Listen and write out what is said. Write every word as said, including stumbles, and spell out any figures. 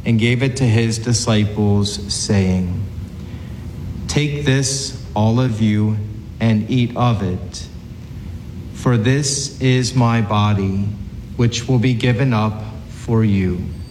and gave it to his disciples, saying, "Take this, all of you, and eat of it. For this is my body, which will be given up for you."